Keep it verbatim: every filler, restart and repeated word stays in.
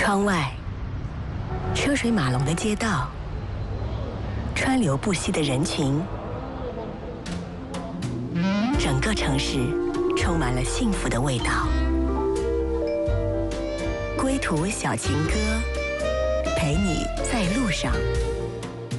窗外，车水马龙的街道，川流不息的人群，整个城市充满了幸福的味道。归途小情歌，陪你在路上。